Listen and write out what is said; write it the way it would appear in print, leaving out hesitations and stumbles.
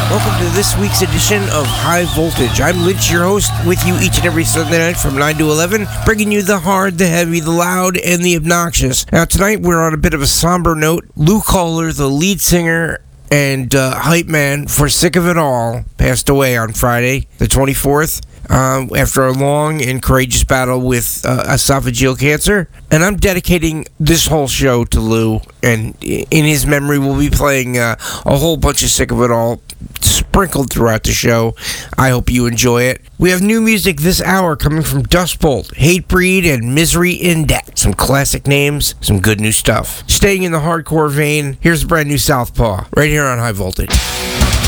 Welcome to this week's edition of High Voltage. I'm Lynch, your host, with you each and every Sunday night from 9 to 11, bringing you the hard, the heavy, the loud, and the obnoxious. Now, tonight we're on a bit of a somber note. Lou Kohler, the lead singer and hype man for Sick of It All, passed away on Friday, the 24th. After a long and courageous battle with esophageal cancer. And I'm dedicating this whole show to Lou, and in his memory we'll be playing a whole bunch of Sick of It All sprinkled throughout the show. I hope you enjoy it. We have new music this hour coming from Dustbolt, Hatebreed, and Misery Index. Some classic names, some good new stuff. Staying in the hardcore vein, here's a brand new Southpaw, right here on High Voltage.